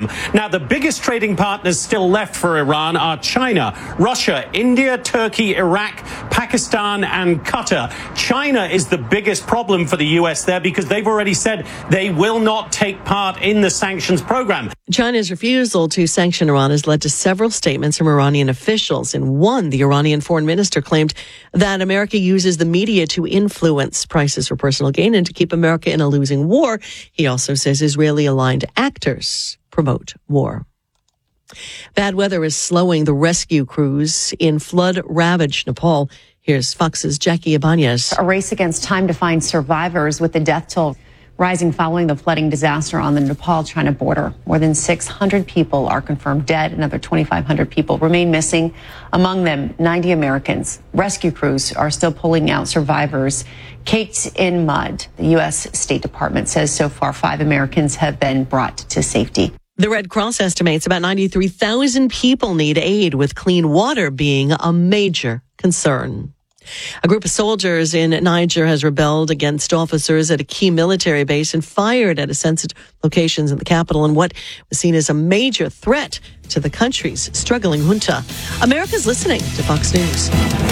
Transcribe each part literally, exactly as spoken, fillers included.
program. Now, the biggest trading partners still left for Iran are China, Russia, India, Turkey, Iraq, Pakistan, and Qatar. China is the biggest problem for the U S there because they've already said they will not take part in the sanctions program. China's refusal to sanction Iran has led to several statements from Iranian officials. In one, the Iranian foreign minister claimed that America uses the media to influence prices for personal gain and to keep America in a losing war. He also says Israeli-aligned actors promote war. Bad weather is slowing the rescue crews in flood-ravaged Nepal. Here's Fox's Jackie Ibanez. A race against time to find survivors, with the death toll rising following the flooding disaster on the Nepal-China border. More than six hundred people are confirmed dead. Another twenty-five hundred people remain missing, among them ninety Americans. Rescue crews are still pulling out survivors caked in mud. The U S State Department says so far five Americans have been brought to safety. The Red Cross estimates about ninety-three thousand people need aid, with clean water being a major concern. A group of soldiers in Niger has rebelled against officers at a key military base and fired at sensitive locations in the capital in what was seen as a major threat to the country's struggling junta. America's listening to Fox News.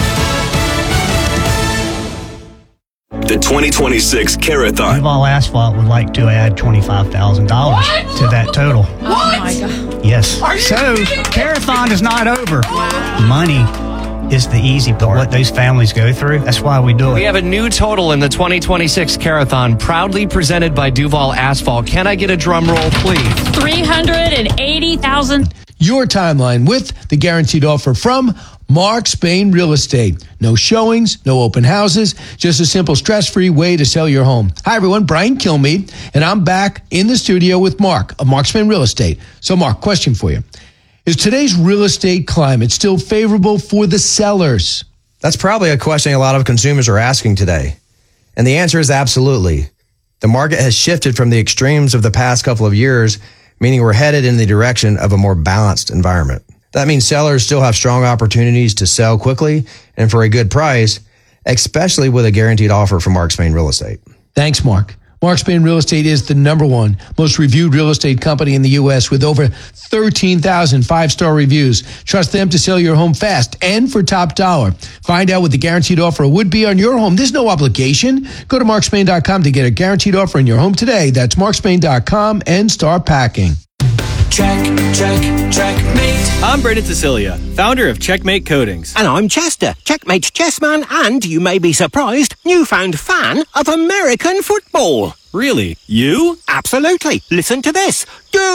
The twenty twenty-six Carathon. Duval Asphalt would like to add twenty-five thousand dollars to that total. What? Oh my God. Yes. So, Carathon is not over. Wow. Money is the easy part. What those families go through, that's why we do it. We have a new total in the twenty twenty-six Carathon, proudly presented by Duval Asphalt. Can I get a drum roll, please? three hundred eighty thousand dollars. Your timeline with the guaranteed offer from Mark Spain Real Estate. No showings, no open houses, just a simple stress-free way to sell your home. Hi, everyone. Brian Kilmeade, and I'm back in the studio with Mark of Mark Spain Real Estate. So, Mark, question for you. Is today's real estate climate still favorable for the sellers? That's probably a question a lot of consumers are asking today. And the answer is absolutely. The market has shifted from the extremes of the past couple of years, meaning we're headed in the direction of a more balanced environment. That means sellers still have strong opportunities to sell quickly and for a good price, especially with a guaranteed offer from Mark Spain Real Estate. Thanks, Mark. Mark Spain Real Estate is the number one most reviewed real estate company in the U S with over thirteen thousand five-star reviews. Trust them to sell your home fast and for top dollar. Find out what the guaranteed offer would be on your home. There's no obligation. Go to mark spain dot com to get a guaranteed offer in your home today. That's mark spain dot com and start packing. Check, check, checkmate. I'm Brendan Cecilia, founder of Checkmate Coatings. And I'm Chester, Checkmate chessman and, you may be surprised, newfound fan of American football. Really? You? Absolutely. Listen to this.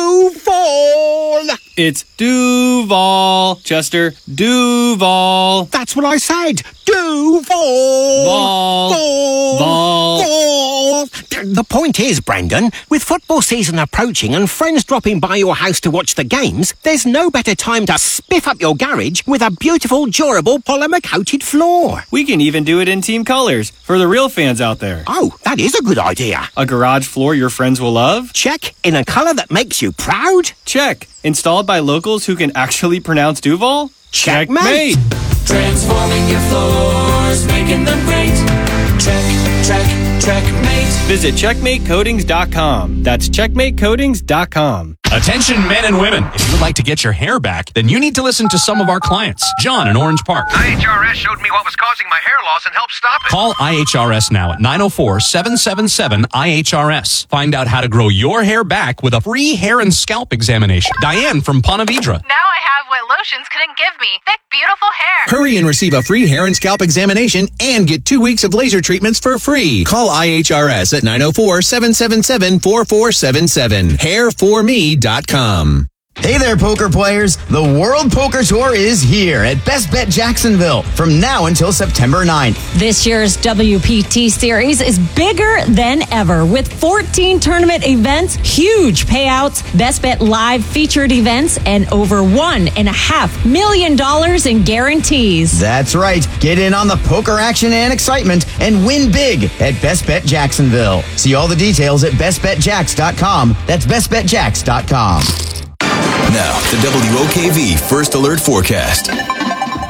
Duval! It's Duval, Chester. Duval. That's what I said. Duval! Val. Val. Val. The point is, Brendan, with football season approaching and friends dropping by your house to watch the games, there's no better time to spiff up your garage with a beautiful, durable, polymer-coated floor. We can even do it in team colors for the real fans out there. Oh, that is a good idea. A garage floor your friends will love? Check. In a color that makes you proud? Check. Installed by locals who can actually pronounce Duval? Checkmate. Transforming your floors, making them great. Check, check, checkmate. Visit checkmate coatings dot com. That's checkmate coatings dot com. Attention men and women. If you would like to get your hair back, then you need to listen to some of our clients. John in Orange Park. I H R S showed me what was causing my hair loss and helped stop it. Call I H R S now at nine oh four, seven seven seven, I H R S. Find out how to grow your hair back with a free hair and scalp examination. Diane from Ponte Vedra. Now I have what lotions couldn't give me. Thick, beautiful hair. Hurry and receive a free hair and scalp examination and get two weeks of laser treatments for free. Call I H R S at nine oh four, seven seven seven, four four seven seven. hair for me dot com. Hey there, poker players. The World Poker Tour is here at Best Bet Jacksonville from now until September ninth. This year's W P T Series is bigger than ever with fourteen tournament events, huge payouts, Best Bet Live featured events, and over one and a half million dollars in guarantees. That's right. Get in on the poker action and excitement and win big at Best Bet Jacksonville. See all the details at best bet jacks dot com. That's best bet jacks dot com. Now, the W O K V First Alert Forecast.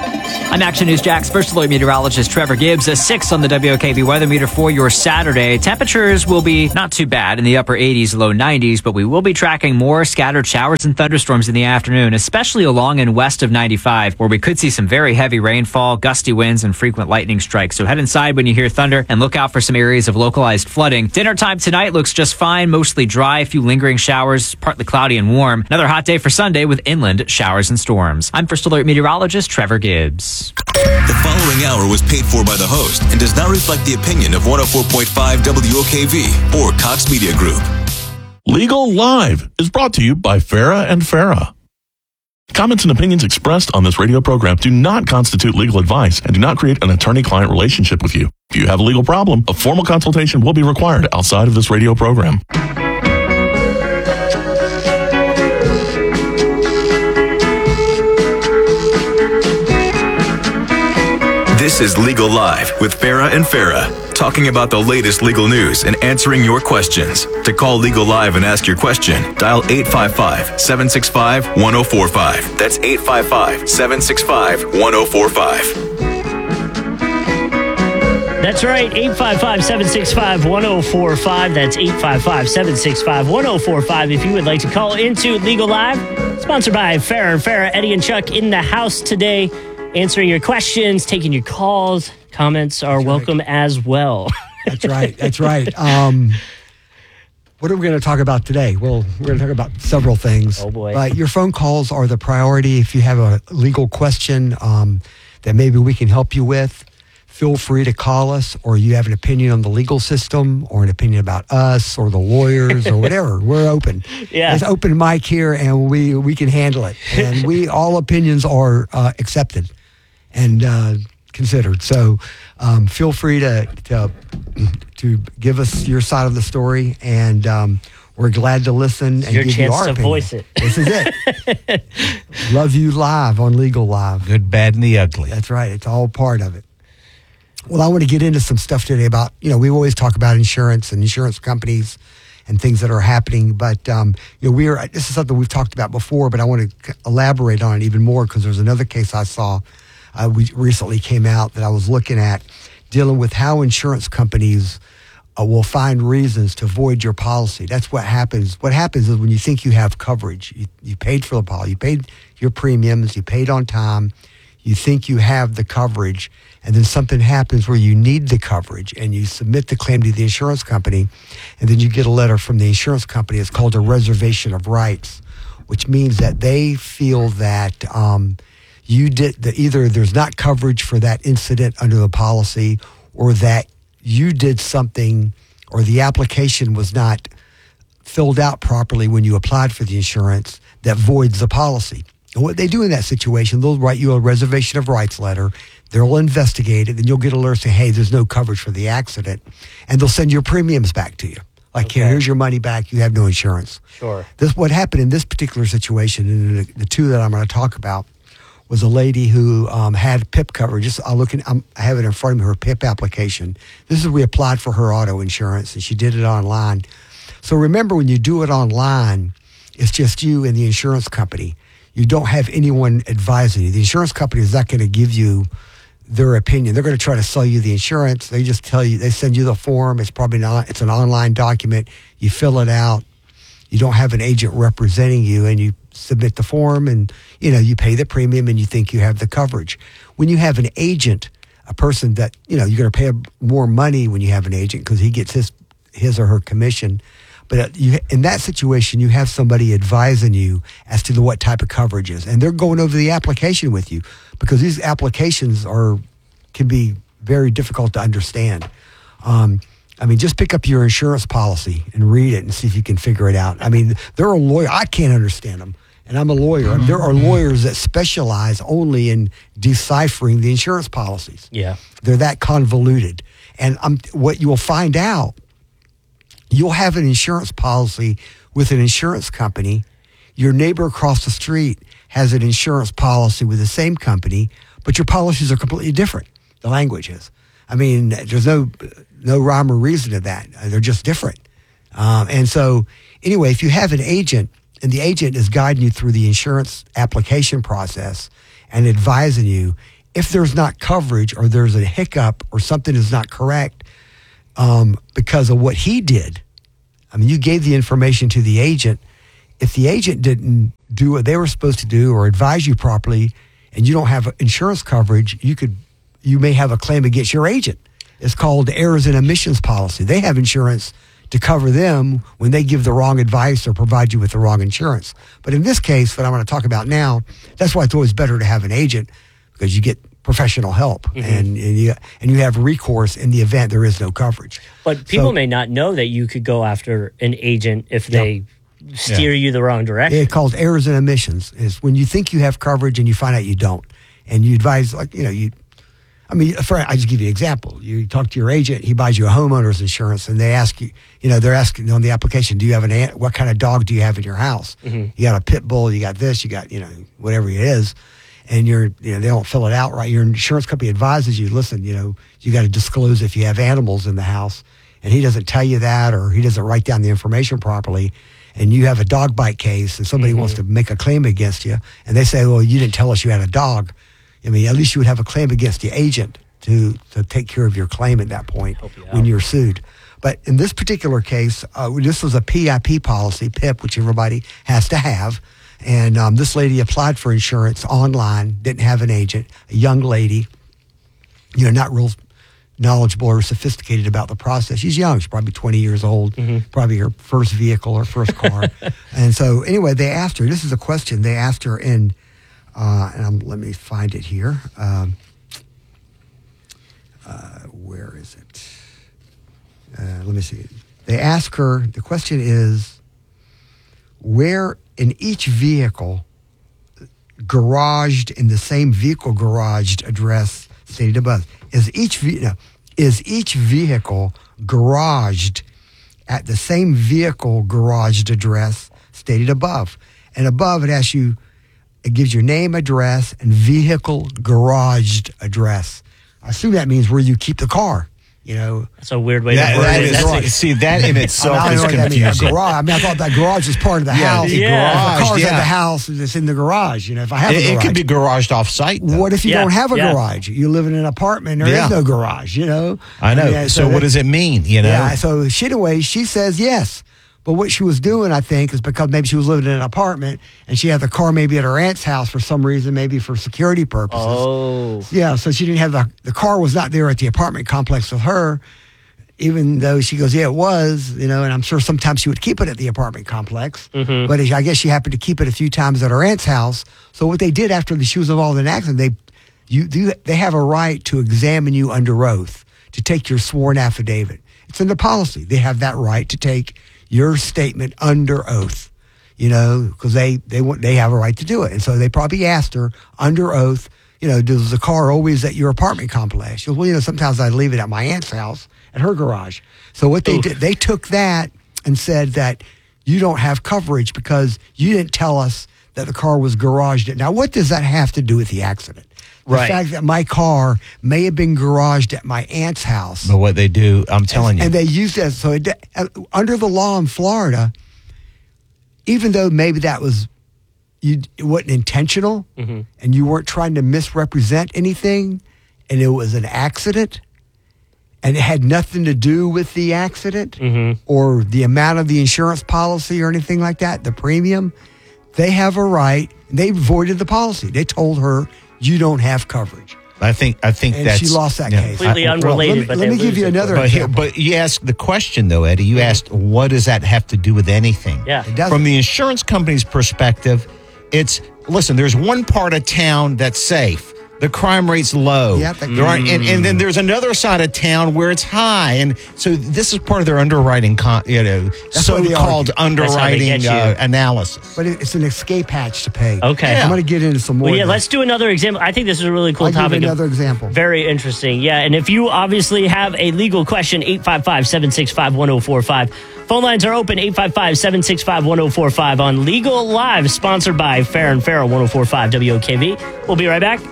I'm Action News Jack's First Alert meteorologist Trevor Gibbs. A six on the W O K V weather meter for your Saturday. Temperatures will be not too bad in the upper eighties, low nineties, but we will be tracking more scattered showers and thunderstorms in the afternoon, especially along and west of ninety-five, where we could see some very heavy rainfall, gusty winds, and frequent lightning strikes. So head inside when you hear thunder and look out for some areas of localized flooding. Dinner time tonight looks just fine, mostly dry, a few lingering showers, partly cloudy and warm. Another hot day for Sunday with inland showers and storms. I'm First Alert meteorologist Trevor Gibbs. The following hour was paid for by the host and does not reflect the opinion of one oh four point five W O K V or Cox Media Group. Legal Live is brought to you by Farah and Farah. Comments and opinions expressed on this radio program do not constitute legal advice and do not create an attorney-client relationship with you. If you have a legal problem, a formal consultation will be required outside of this radio program. This is Legal Live with Farah and Farah, talking about the latest legal news and answering your questions. To call Legal Live and ask your question, dial eight five five, seven six five, one oh four five. That's eight five five, seven six five, one oh four five. That's right, eight five five, seven six five, one oh four five. That's eight five five, seven six five, one oh four five if you would like to call into Legal Live. Sponsored by Farah and Farah. Eddie and Chuck in the house today, answering your questions, taking your calls. Comments are That's welcome right. as well. That's right. That's right. Um, what are we going to talk about today? Well, we're going to talk about several things. Oh, boy. But your phone calls are the priority. If you have a legal question um, that maybe we can help you with, feel free to call us, or you have an opinion on the legal system or an opinion about us or the lawyers or whatever. We're open. Yeah. It's open mic here, and we, we can handle it. And we all opinions are uh, accepted and uh, considered. So um, feel free to, to to give us your side of the story, and um, we're glad to listen and your give chance you our to opinion. voice it. This is it. Love you live on Legal Live. Good, bad, and the ugly. That's right. It's all part of it. Well, I want to get into some stuff today about, you know, we always talk about insurance and insurance companies and things that are happening, but um, you know, we are. This is something we've talked about before, but I want to elaborate on it even more because there's another case I saw. Uh, we recently came out that I was looking at dealing with how insurance companies uh, will find reasons to void your policy. That's what happens. What happens is when you think you have coverage, you, you paid for the policy, you paid your premiums, you paid on time, you think you have the coverage, and then something happens where you need the coverage and you submit the claim to the insurance company, and then you get a letter from the insurance company. It's called a reservation of rights, which means that they feel that um, you did that either there's not coverage for that incident under the policy, or that you did something, or the application was not filled out properly when you applied for the insurance that voids the policy. And what they do in that situation, they'll write you a reservation of rights letter. They'll investigate it, and you'll get a alert saying, hey, there's no coverage for the accident, and they'll send your premiums back to you. Like, okay, here, here's your money back. You have no insurance. Sure. This what happened in this particular situation, and the, the two that I'm going to talk about, was a lady who um, had P I P coverage. Just I look, I'm, I have it in front of me, her P I P application. This is we applied for her auto insurance, and she did it online. So remember, when you do it online, it's just you and the insurance company. You don't have anyone advising you. The insurance company is not going to give you their opinion. They're going to try to sell you the insurance. They just tell you, they send you the form. It's probably not, it's an online document. You fill it out. You don't have an agent representing you, and you submit the form, and, you know, you pay the premium, and you think you have the coverage. When you have an agent, a person that, you know, you're going to pay more money when you have an agent because he gets his, his or her commission. But you, in that situation, you have somebody advising you as to the, what type of coverage is. And they're going over the application with you, because these applications are can be very difficult to understand. Um, I mean, just pick up your insurance policy and read it and see if you can figure it out. I mean, there are lawyers, I can't understand them, and I'm a lawyer. Mm-hmm. There are lawyers that specialize only in deciphering the insurance policies. Yeah. They're that convoluted. And um, what you will find out, you'll have an insurance policy with an insurance company. Your neighbor across the street has an insurance policy with the same company, but your policies are completely different. The language is. I mean, there's no no rhyme or reason to that. They're just different. Um, and so, anyway, if you have an agent, and the agent is guiding you through the insurance application process and advising you, if there's not coverage or there's a hiccup or something is not correct um, because of what he did, I mean, you gave the information to the agent. If the agent didn't do what they were supposed to do or advise you properly, and you don't have insurance coverage, you could, you may have a claim against your agent. It's called errors and omissions policy. They have insurance to cover them when they give the wrong advice or provide you with the wrong insurance. But in this case, what I'm going to talk about now, that's why it's always better to have an agent, because you get professional help mm-hmm. and, and you and you have recourse in the event there is no coverage. But people so, may not know that you could go after an agent if they yeah. steer yeah. you the wrong direction. It's called errors and omissions. Is when you think you have coverage and you find out you don't, and you advise, like, you know, you. I mean, for, I just give you an example. You talk to your agent, he buys you a homeowner's insurance, and they ask you, you know, they're asking on the application, do you have an ant? What kind of dog do you have in your house? Mm-hmm. You got a pit bull, you got this, you got, you know, whatever it is, and you're, you know, they don't fill it out right. Your insurance company advises you, listen, you know, you got to disclose if you have animals in the house, and he doesn't tell you that, or he doesn't write down the information properly, and you have a dog bite case, and somebody mm-hmm. wants to make a claim against you, and they say, well, you didn't tell us you had a dog. I mean, at least you would have a claim against the agent to to take care of your claim at that point you when you're sued. But in this particular case, uh, this was a P I P policy, P I P, which everybody has to have. And um, this lady applied for insurance online, didn't have an agent, a young lady, you know, not real knowledgeable or sophisticated about the process. She's young. She's probably twenty years old, mm-hmm. probably her first vehicle or first car. And so anyway, they asked her, this is a question they asked her in, uh, and I'm, let me find it here. Um, Uh, where is it? Uh, let me see. They ask her, the question is, where in each vehicle garaged in the same vehicle garaged address stated above, is each, ve- no, is each vehicle garaged at the same vehicle garaged address stated above? And above it asks you, it gives your name, address, and vehicle garaged address. I assume that means where you keep the car. You know, that's a weird way that, to word that it. is, That's see, that in itself I mean, is I confusing. Mean, garage. I mean, I thought that garage was part of the yeah, house. The Yeah, garage, the car's yeah. at the house, it's in the garage. You know, if I have it, a garage. it could be garaged off-site, though. What if you yeah, don't have a yeah. garage? You live in an apartment, there yeah. is no garage, you know? I know. I mean, so, so what that, does it mean, you know? Yeah, so she, anyway, she says yes. But what she was doing, I think, is because maybe she was living in an apartment and she had the car maybe at her aunt's house for some reason, maybe for security purposes. Oh. Yeah, so she didn't have the, the car was not there at the apartment complex with her, even though she goes, yeah, it was, you know, and I'm sure sometimes she would keep it at the apartment complex. Mm-hmm. But I guess she happened to keep it a few times at her aunt's house. So what they did after the, she was involved in an accident, they, you, do, they have a right to examine you under oath, to take your sworn affidavit. It's in the policy. They have that right to take your statement under oath, you know, because they, they want, they have a right to do it. And so they probably asked her under oath, you know, does the car always at your apartment complex? She goes, well, you know, sometimes I leave it at my aunt's house, at her garage. So what they Oof. did, they took that and said that you don't have coverage because you didn't tell us that the car was garaged. Now, what does that have to do with the accident? The right. fact that my car may have been garaged at my aunt's house. But what they do, I'm telling and, you. And they use that. So it, uh, under the law in Florida, even though maybe that was, you, it wasn't intentional mm-hmm. and you weren't trying to misrepresent anything and it was an accident and it had nothing to do with the accident mm-hmm. or the amount of the insurance policy or anything like that, the premium, they have a right. They voided the policy. They told her, you don't have coverage. I think I think and that's she lost that yeah, case. Completely I, unrelated. Well, let me, but let me give you it. another but, example. But you asked the question though, Eddie. You mm-hmm. asked, what does that have to do with anything? Yeah, it doesn't. From the insurance company's perspective, it's listen. There's one part of town that's safe. The crime rate's low. Yep, that- there aren't, and, and then there's another side of town where it's high, and so this is part of their underwriting, con, you know, That's what they so-called argue. underwriting uh, analysis. But it, it's an escape hatch to pay. Okay. I'm going to get into some more. Well, yeah, of let's do another example. I think this is a really cool I'll topic. give you another example. Very interesting. Yeah, and if you obviously have a legal question, eight five five, seven six five, one oh four five. Phone lines are open, eight five five, seven six five, one oh four five on Legal Live, sponsored by Fair and Fair, one oh four five W O K V. We'll be right back.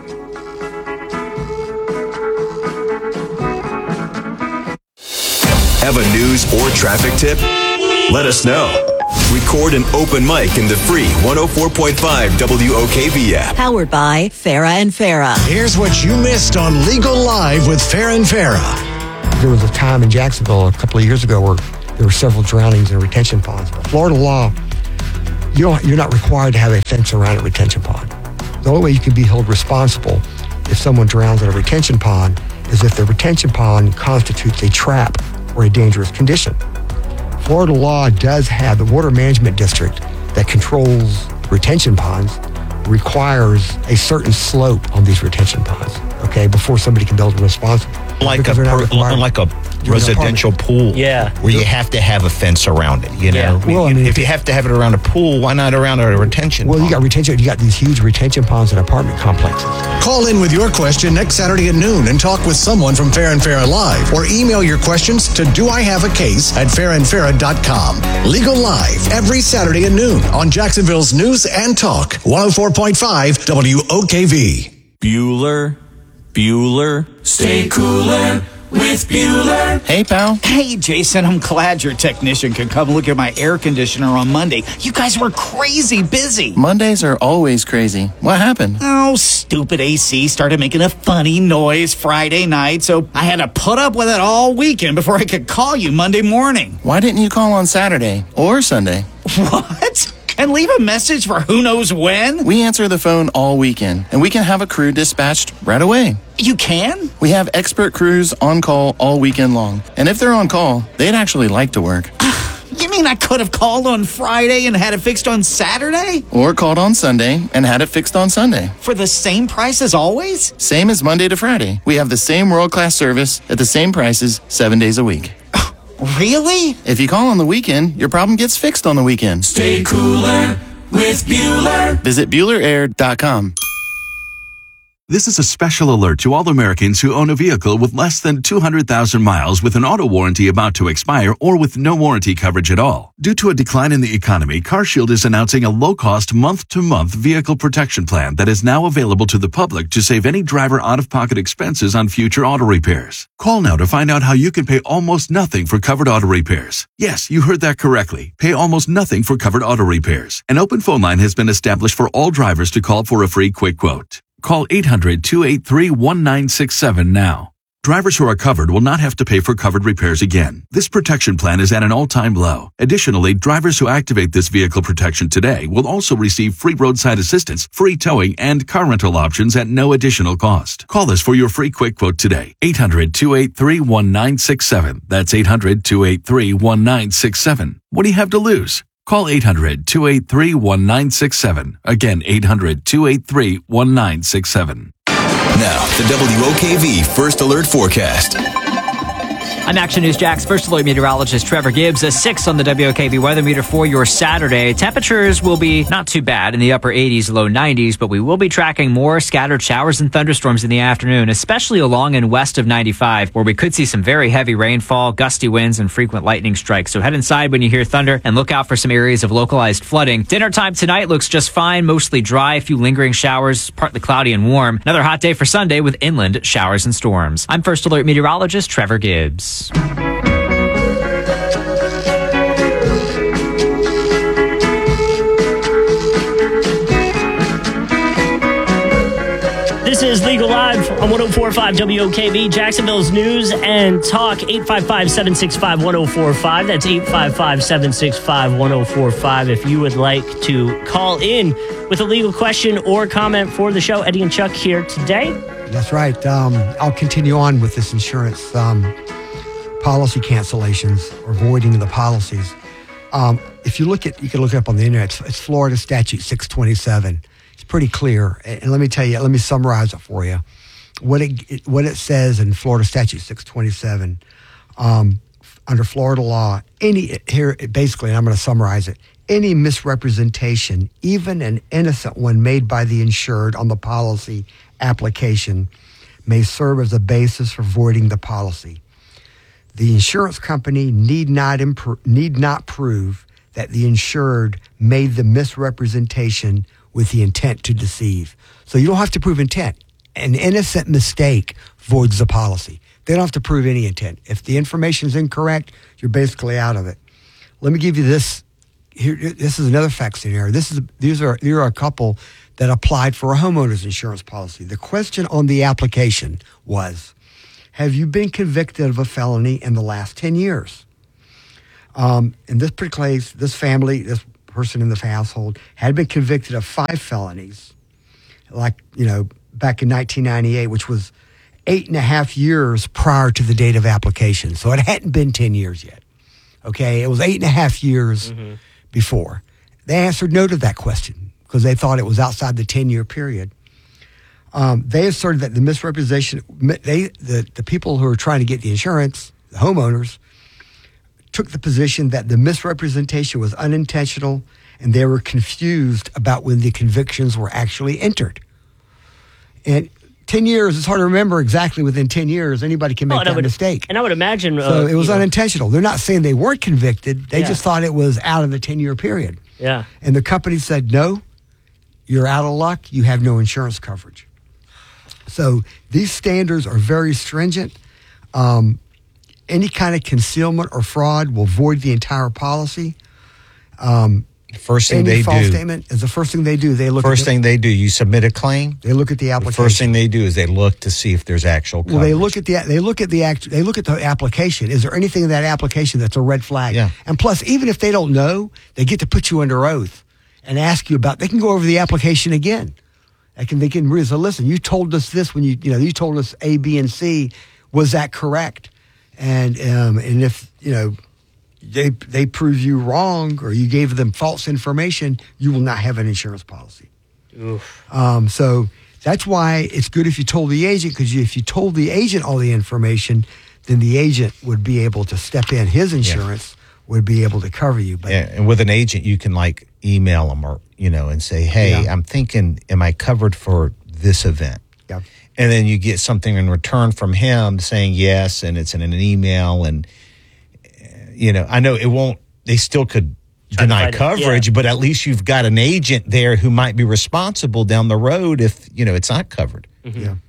Have a news or traffic tip? Let us know. Record an open mic in the free one oh four point five W O K V app. Powered by Farah and Farah. Here's what you missed on Legal Live with Farah and Farah. There was a time in Jacksonville a couple of years ago where there were several drownings in retention ponds. But Florida law, you don't, you're not required to have a fence around a retention pond. The only way you can be held responsible if someone drowns in a retention pond is if the retention pond constitutes a trap or a dangerous condition. Florida law does have, the Water Management District that controls retention ponds requires a certain slope on these retention ponds, okay, before somebody can be held responsible. Like a, per, like a residential pool. Yeah. Where you have to have a fence around it, you know? Yeah. Well, I mean, if you have to have it around a pool, why not around a retention Well, pond? you got retention, you got these huge retention ponds in apartment complexes. Call in with your question next Saturday at noon and talk with someone from Farah and Farah Live, or email your questions to do I have a case at farah and farah dot com. Legal Live every Saturday at noon on Jacksonville's News and Talk one oh four point five W O K V. Bueller, Bueller, Stay cooler with Bueller. Hey, pal. Hey, Jason, I'm glad your technician could come look at my air conditioner on Monday. You guys were crazy busy. Mondays are always crazy. What happened? Oh, stupid A C started making a funny noise Friday night, so I had to put up with it all weekend before I could call you Monday morning. Why didn't you call on Saturday or Sunday? What? And leave a message for who knows when? We answer the phone all weekend, and we can have a crew dispatched right away. You can? We have expert crews on call all weekend long. And if they're on call, they'd actually like to work. You mean I could have called on Friday and had it fixed on Saturday? Or called on Sunday and had it fixed on Sunday. For the same price as always? Same as Monday to Friday. We have the same world-class service at the same prices seven days a week. Really? If you call on the weekend, your problem gets fixed on the weekend. Stay cooler with Bueller. Visit Bueller Air dot com. This is a special alert to all Americans who own a vehicle with less than two hundred thousand miles with an auto warranty about to expire or with no warranty coverage at all. Due to a decline in the economy, CarShield is announcing a low-cost month-to-month vehicle protection plan that is now available to the public to save any driver out-of-pocket expenses on future auto repairs. Call now to find out how you can pay almost nothing for covered auto repairs. Yes, you heard that correctly. Pay almost nothing for covered auto repairs. An open phone line has been established for all drivers to call for a free quick quote. Call eight hundred, two eight three, one nine six seven now. Drivers who are covered will not have to pay for covered repairs again. This protection plan is at an all-time low. Additionally, drivers who activate this vehicle protection today will also receive free roadside assistance, free towing, and car rental options at no additional cost. Call us for your free quick quote today. eight hundred, two eight three, one nine six seven. That's eight hundred, two eight three, one nine six seven. What do you have to lose? Call eight hundred, two eight three, one nine six seven. Again, eight hundred, two eight three, one nine six seven. Now, the W O K V First Alert Forecast. I'm Action News Jack's First Alert meteorologist Trevor Gibbs. A six on the W O K V weather meter for your Saturday. Temperatures will be not too bad in the upper eighties, low nineties, but we will be tracking more scattered showers and thunderstorms in the afternoon, especially along and west of ninety-five, where we could see some very heavy rainfall, gusty winds, and frequent lightning strikes. So head inside when you hear thunder and look out for some areas of localized flooding. Dinner time tonight looks just fine, mostly dry, a few lingering showers, partly cloudy and warm. Another hot day for Sunday with inland showers and storms. I'm First Alert meteorologist Trevor Gibbs. This is Legal Live on one oh four point five W O K V, Jacksonville's News and Talk. Eight five five, seven six five, one oh four five. That's eight five five, seven six five, one oh four five if you would like to call in with a legal question or comment for the show. Eddie and Chuck here today. That's right. Um, I'll continue on with this insurance um, policy cancellations or voiding of the policies. Um, if you look at, you can look it up on the internet. It's, it's Florida Statute six twenty-seven. It's pretty clear. And let me tell you, let me summarize it for you. What it, what it says in Florida Statute six twenty-seven, um, under Florida law, any, here, basically, and I'm going to summarize it, any misrepresentation, even an innocent one made by the insured on the policy application, may serve as a basis for voiding the policy. The insurance company need not imp- need not prove that the insured made the misrepresentation with the intent to deceive. So you don't have to prove intent. An innocent mistake voids the policy. They don't have to prove any intent. If the information is incorrect, you're basically out of it. Let me give you this here, this is another fact scenario. This is these are here are a couple that applied for a homeowner's insurance policy. The question on the application was, have you been convicted of a felony in the last ten years? Um, in this particular case, this family, this person in the household had been convicted of five felonies, like, you know, back in nineteen ninety-eight, which was eight and a half years prior to the date of application. So it hadn't been ten years yet. Okay, it was eight and a half years mm-hmm. before. They answered no to that question because they thought it was outside the ten-year period. Um, they asserted that the misrepresentation, they the, the people who were trying to get the insurance, the homeowners, took the position that the misrepresentation was unintentional and they were confused about when the convictions were actually entered. And ten years, it's hard to remember exactly within ten years. Anybody can make oh, that would, mistake. And I would imagine... So uh, it was you know, unintentional. They're not saying they weren't convicted. They yeah. just thought it was out of the ten-year period. Yeah. And the company said, no, you're out of luck. You have no insurance coverage. So these standards are very stringent. Um, any kind of concealment or fraud will void the entire policy. Um, First thing any they false do. statement is the first thing they do. They look. First at the, thing they do, you submit a claim. They look at the The application. first thing they do is they look to see if there's actual coverage. Well, they look at the they look at the act, they look at the application. Is there anything in that application that's a red flag? Yeah. And plus, even if they don't know, they get to put you under oath and ask you about. They can go over the application again. They can they can reason. Listen, you told us this when you you know you told us A, B, and C. Was that correct? And um, and if you know. They they prove you wrong or you gave them false information, you will not have an insurance policy. Oof. Um, so that's why it's good if you told the agent, because if you told the agent all the information, then the agent would be able to step in. His insurance yeah. would be able to cover you. But yeah, and with an agent, you can like email them or you know and say, "Hey, yeah. I'm thinking, am I covered for this event?" Yeah. And then you get something in return from him saying yes, and it's in an email and. You know, I know it won't, they still could deny coverage, yeah. but at least you've got an agent there who might be responsible down the road if, you know, it's not covered. Mm-hmm. Yeah.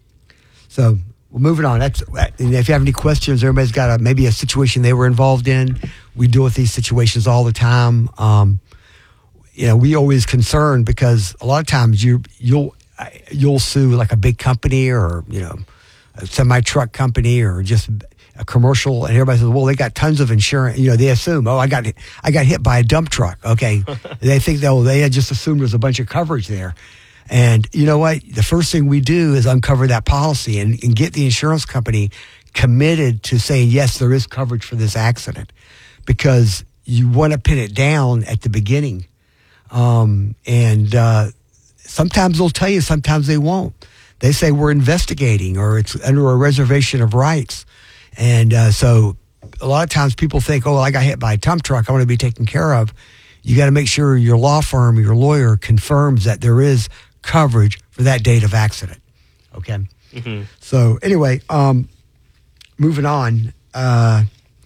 So, well, moving on. That's, if you have any questions, everybody's got a, maybe a situation they were involved in. We deal with these situations all the time. Um, you know, we always concerned because a lot of times you, you'll, you'll sue like a big company or, you know, a semi-truck company or just a commercial, and everybody says, well, they got tons of insurance. You know, they assume, oh, I got I got hit by a dump truck. Okay. They think, oh, they had just assumed there's a bunch of coverage there. And you know what? The first thing we do is uncover that policy and, and get the insurance company committed to saying, yes, there is coverage for this accident, because you want to pin it down at the beginning. Um, and uh, sometimes they'll tell you, sometimes they won't. They say we're investigating or it's under a reservation of rights. And uh, so a lot of times people think, oh, well, I got hit by a dump truck, I want to be taken care of. You got to make sure your law firm or your lawyer confirms that there is coverage for that date of accident. Okay? Mm-hmm. So anyway, um, moving on. Uh,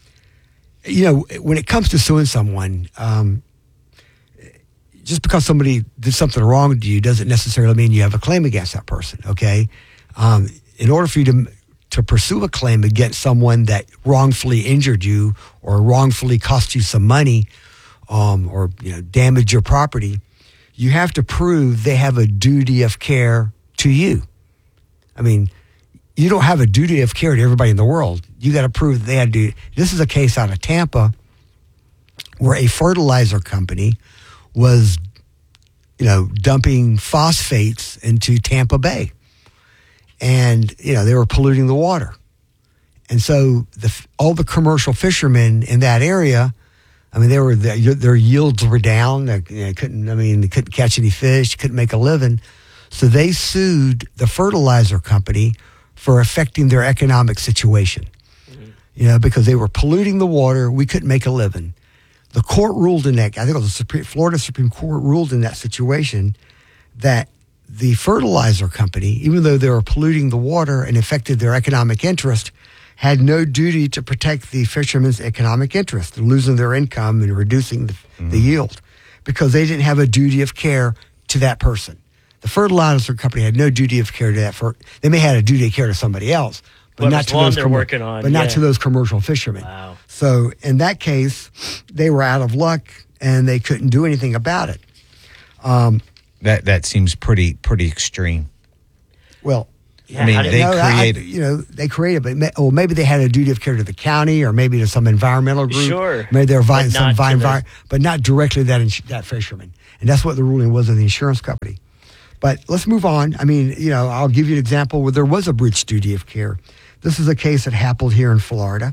you know, when it comes to suing someone, um, just because somebody did something wrong to you doesn't necessarily mean you have a claim against that person, okay? Um, in order for you to... to pursue a claim against someone that wrongfully injured you or wrongfully cost you some money um, or you know damage your property, you have to prove they have a duty of care to you. I mean, you don't have a duty of care to everybody in the world. You got to prove that they had to. This is a case out of Tampa where a fertilizer company was, you know, dumping phosphates into Tampa Bay. And, you know, they were polluting the water. And so the, all the commercial fishermen in that area, I mean, they were their, their yields were down. They, you know, couldn't, I mean, they couldn't catch any fish, couldn't make a living. So they sued the fertilizer company for affecting their economic situation. Mm-hmm. You know, because they were polluting the water, we couldn't make a living. The court ruled in that, I think it was the Supreme, Florida Supreme Court ruled in that situation that the fertilizer company, even though they were polluting the water and affected their economic interest, had no duty to protect the fishermen's economic interest, losing their income and reducing the, mm-hmm. the yield, because they didn't have a duty of care to that person. The fertilizer company had no duty of care to that. For, they may have had a duty of care to somebody else, but what not to those. they're Com- working on, but yeah. not to those commercial fishermen. Wow. So in that case, they were out of luck. and they couldn't do anything about it. Um, that that seems pretty pretty extreme. Well, I mean, they no, created. I, you know, they created, but may, well, maybe they had a duty of care to the county, or maybe to some environmental group. Sure, maybe they're inviting some not envi- but not directly that ins- that fisherman. And that's what the ruling was of the insurance company. But let's move on. I mean, you know, I'll give you an example where there was a breach duty of care. This is a case that happened here in Florida.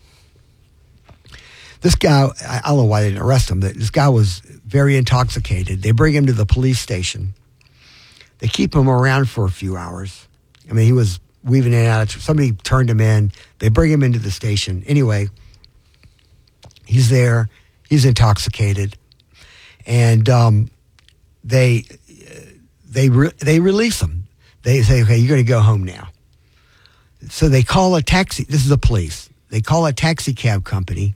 This guy, I don't know why they didn't arrest him. This guy was very intoxicated. They bring him to the police station. They keep him around for a few hours. I mean, he was weaving in and out. Somebody turned him in. They bring him into the station. Anyway, he's there. He's intoxicated. And um, they they re- they release him. They say, okay, you're going to go home now. So they call a taxi. This is the police. They call a taxi cab company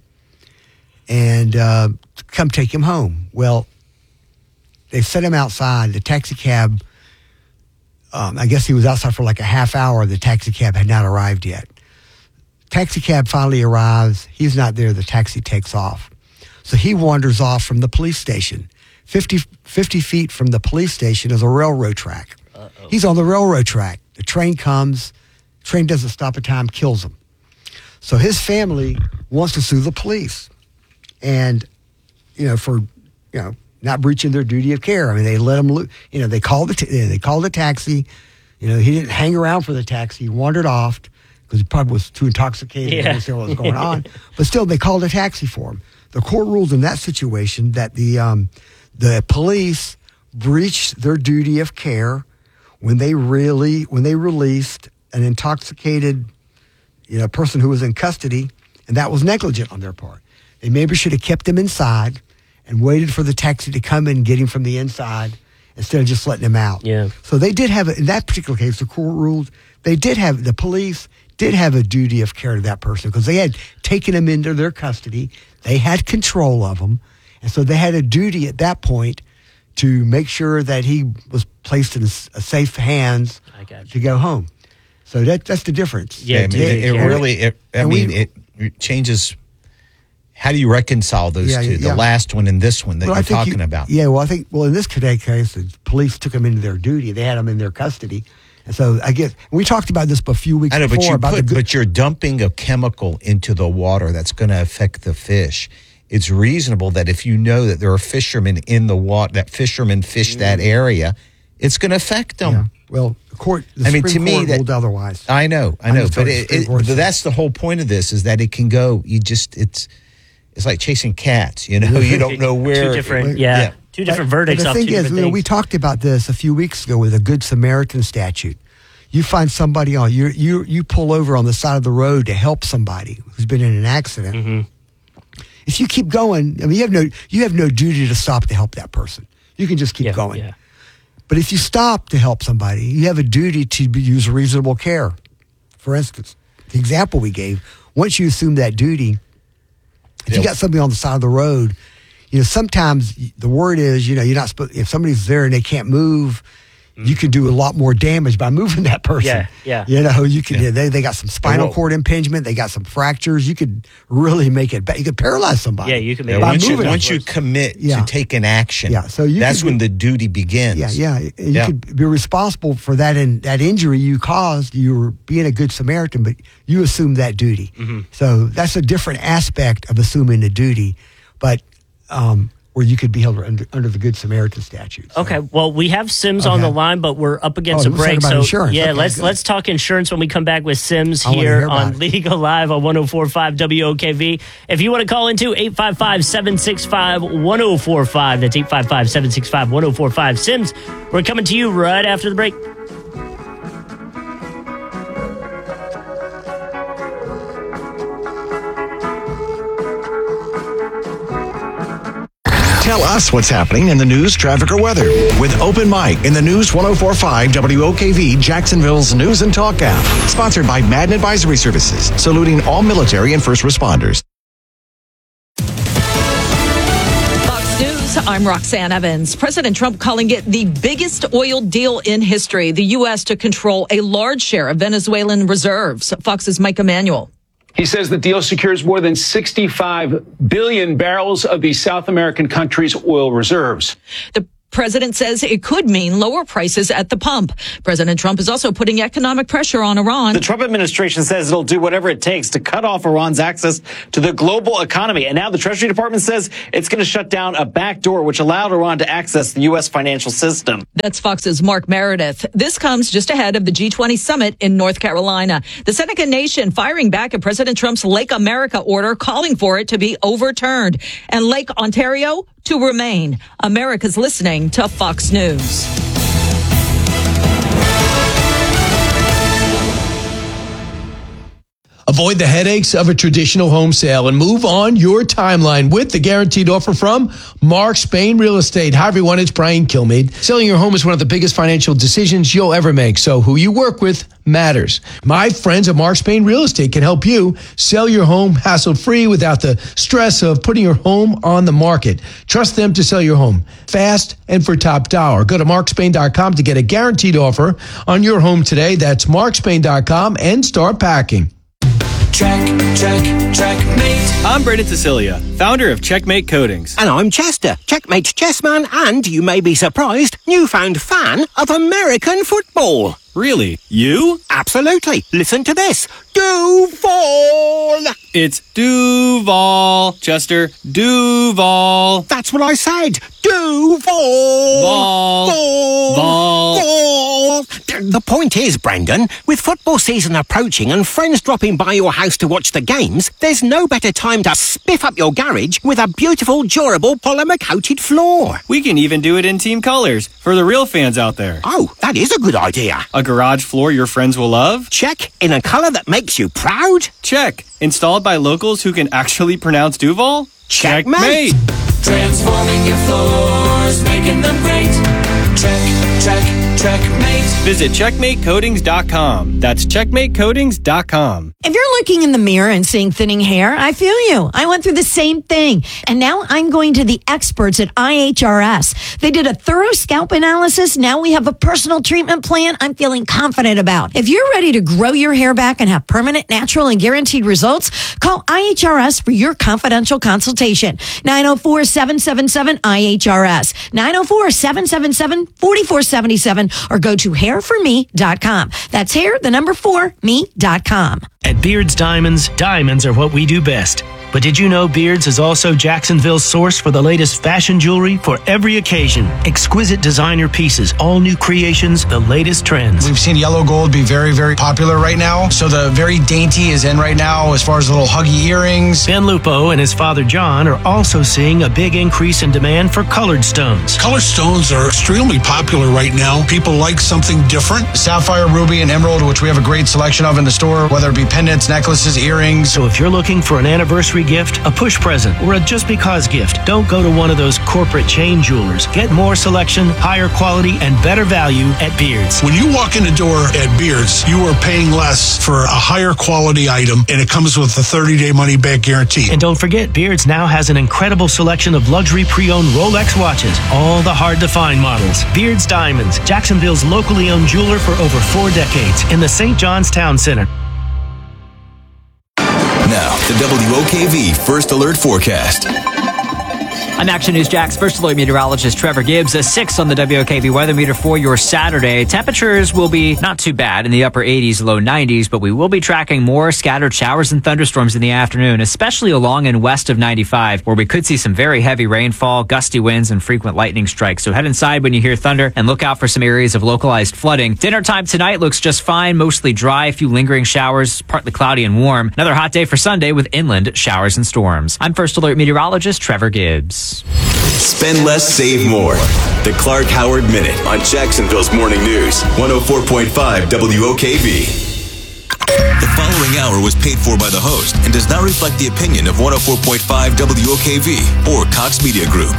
and uh, come take him home. Well, they set him outside. The taxi cab, um, I guess he was outside for like a half hour. The taxi cab had not arrived yet. Taxi cab finally arrives. He's not there. The taxi takes off. So he wanders off from the police station. fifty, fifty feet from the police station is a railroad track. Uh-oh. He's on the railroad track. The train comes. Train doesn't stop at time, kills him. So his family wants to sue the police. And, you know, for, you know, not breaching their duty of care. I mean, they let him, lo- you know, they called the, t- they called the taxi. You know, he didn't hang around for the taxi. He wandered off because he probably was too intoxicated Yeah. to understand what was going on. But still, they called a taxi for him. The court ruled in that situation that the um, the police breached their duty of care when they really when they released an intoxicated, you know, person who was in custody, and that was negligent on their part. They maybe should have kept him inside and waited for the taxi to come in and get him from the inside instead of just letting him out. Yeah. So they did have, a, in that particular case, the court ruled, they did have, the police did have a duty of care to that person because they had taken him into their custody. They had control of him. And so they had a duty at that point to make sure that he was placed in s- safe hands to go home. So that that's the difference. Yeah, I mean, it, it really, it, I And mean, we- it, it changes. How do you reconcile those Yeah, two? yeah. The last one and this one that Well, I you're think talking you- about. Yeah, well, I think, well, in this today case, the police took him into their duty. They had him in their custody. And so I guess, we talked about this a few weeks I know, before. but you about put, the good, but you're dumping a chemical into the water that's going to affect the fish. It's reasonable that if you know that there are fishermen in the water, that fishermen fish that area, it's going to affect them. Yeah. Well, the court. The I mean, Supreme to me, Court that, ruled otherwise. I know, I I'm know, just but telling you, it, Supreme it, Court but said- that's the whole point of this: is that it can go. You just it's it's like chasing cats. You know, you don't know where. Two different, yeah, yeah. two different But- verdicts But off the two thing is, different you know, things. we talked about this a few weeks ago with a Good Samaritan statute. You find somebody on you you you pull over on the side of the road to help somebody who's been in an accident. Mm-hmm. If you keep going, I mean, you have no you have no duty to stop to help that person. You can just keep Yeah, going. yeah. But if you stop to help somebody, you have a duty to be, use reasonable care. For instance, the example we gave, once you assume that duty, if you Yeah. got somebody on the side of the road, you know, sometimes the word is, you know, you're not supposed, if somebody's there and they can't move, you can do a lot more damage by moving that person. Yeah, yeah. You know, you can, Yeah. they, they got some spinal well- cord impingement, they got some fractures. You could really make it bad. You could paralyze somebody. Yeah, you can Yeah, make by once you moving once them. you commit Yeah. to take an action, Yeah, so you that's could when be- the duty begins. Yeah, yeah. You Yeah. could be responsible for that in, that injury you caused. You were being a good Samaritan, but you assumed that duty. Mm-hmm. So that's a different aspect of assuming the duty, but um, where you could be held under, under the Good Samaritan statute. So- Okay, well, we have Sims on Okay. the line, but we're up against Oh, a let's talk break. about So insurance. yeah, Okay, let's good. let's talk insurance when we come back with Sims I wanna here hear about on it. Legal Live on one oh four point five W O K V. If you want to call into eight five five, seven six five, one oh four five, that's eight five five, seven six five, one oh four five. Sims, we're coming to you right after the break. Tell us what's happening in the news, traffic, or weather with Open Mic in the News one oh four point five W O K V, Jacksonville's News and Talk app. Sponsored by Madden Advisory Services, saluting all military and first responders. Fox News, I'm Roxanne Evans. President Trump calling it the biggest oil deal in history. The U S to control a large share of Venezuelan reserves. Fox's Mike Emanuel. He says the deal secures more than sixty-five billion barrels of the South American country's oil reserves. The president says it could mean lower prices at the pump. President Trump is also putting economic pressure on Iran. The Trump administration says it'll do whatever it takes to cut off Iran's access to the global economy. And now the Treasury Department says it's going to shut down a back door which allowed Iran to access the U S financial system. That's Fox's Mark Meredith. This comes just ahead of the G twenty summit in North Carolina. The Seneca Nation firing back at President Trump's Lake America order, calling for it to be overturned. And Lake Ontario to remain. America's listening to Fox News. Avoid the headaches of a traditional home sale and move on your timeline with the guaranteed offer from Mark Spain Real Estate. Hi, everyone. It's Brian Kilmeade. Selling your home is one of the biggest financial decisions you'll ever make, so who you work with matters. My friends at Mark Spain Real Estate can help you sell your home hassle-free without the stress of putting your home on the market. Trust them to sell your home fast and for top dollar. Go to mark spain dot com to get a guaranteed offer on your home today. That's mark spain dot com and start packing. Check, check, checkmate. I'm Brendan Cecilia, founder of Checkmate Coatings. And I'm Chester, Checkmate chessman, and you may be surprised, newfound fan of American football. Really? You? Absolutely. Listen to this. Duval. It's Duval, Chester. Duval. That's what I said. Duval. Vol. Vol. Vol. The point is, Brendan, with football season approaching and friends dropping by your house to watch the games, there's no better time to spiff up your garage with a beautiful, durable, polymer-coated floor. We can even do it in team colors for the real fans out there. Oh, that is a good idea. A garage floor your friends will love? Check. In a color that makes you proud? Check. Installed by locals who can actually pronounce Duval? Checkmate. Transforming your floors, making them great. Check, check, checkmate. Visit checkmate coatings dot com. That's checkmate coatings dot com. If you're looking in the mirror and seeing thinning hair, I feel you. I went through the same thing. And now I'm going to the experts at I H R S. They did a thorough scalp analysis. Now we have a personal treatment plan I'm feeling confident about. If you're ready to grow your hair back and have permanent, natural, and guaranteed results, call I H R S for your confidential consultation. nine oh four, seven seven seven, I H R S. nine oh four, seven seven seven, four four seven seven or go to hair for me dot com. That's hair, the number four, me dot com. At Beards Diamonds, diamonds are what we do best. But did you know Beards is also Jacksonville's source for the latest fashion jewelry for every occasion? Exquisite designer pieces, all new creations, the latest trends. We've seen yellow gold be very, very popular right now. So the very dainty is in right now as far as little huggy earrings. Ben Lupo and his father John are also seeing a big increase in demand for colored stones. Colored stones are extremely popular right now. People like something different. Sapphire, ruby, and emerald, which we have a great selection of in the store, whether it be pendants, necklaces, earrings. So if you're looking for an anniversary gift, a push present, or a just because gift, don't go to one of those corporate chain jewelers. Get more selection, higher quality, and better value at Beards. When you walk in the door at Beards, you are paying less for a higher quality item, and it comes with a thirty-day money-back guarantee. And don't forget, Beards now has an incredible selection of luxury pre-owned Rolex watches, all the hard-to-find models. Beards Diamonds, Jacksonville's locally owned jeweler for over four decades in the Saint John's Town Center. Now, the W O K V First Alert Forecast. I'm Action News Jack's First Alert meteorologist Trevor Gibbs. A six on the W O K V weather meter for your Saturday. Temperatures will be not too bad in the upper eighties, low nineties, but we will be tracking more scattered showers and thunderstorms in the afternoon, especially along and west of ninety-five, where we could see some very heavy rainfall, gusty winds, and frequent lightning strikes. So head inside when you hear thunder and look out for some areas of localized flooding. Dinner time tonight looks just fine, mostly dry, a few lingering showers, partly cloudy and warm. Another hot day for Sunday with inland showers and storms. I'm First Alert meteorologist Trevor Gibbs. Spend less, save more. The Clark Howard Minute on Jacksonville's Morning News, one oh four point five W O K V. The following hour was paid for by the host and does not reflect the opinion of one oh four point five W O K V or Cox Media Group.